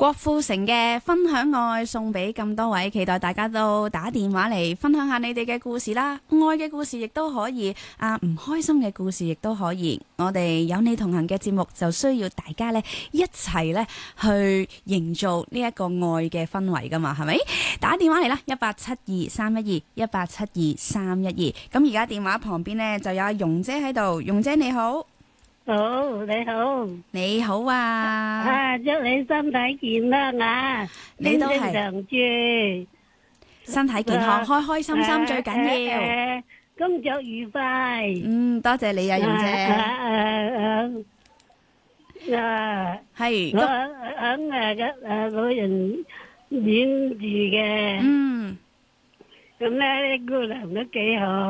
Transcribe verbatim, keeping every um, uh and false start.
郭富城嘅分享愛送俾咁多位，期待大家都打電話嚟分享下你哋嘅故事啦，愛嘅故事亦都可以，啊唔開心嘅故事亦都可以。我哋有你同行嘅節目就需要大家咧一齊咧去營造呢一個愛嘅氛圍噶嘛，係咪？打電話嚟啦，一八七二三一二一八七二三一二。咁而家電話旁邊呢，就有阿容姐喺度，容姐你好。 好，你好， 你好啊！ 啊，祝你身體健康啊， 你都係健常住， 身體健康，開開心心最緊要。 誒，工作愉快。 嗯，多謝你啊，容姐。 誒誒誒， 係我喺誒嘅誒老人院住嘅。 嗯。 咁咧，啲姑娘都幾好。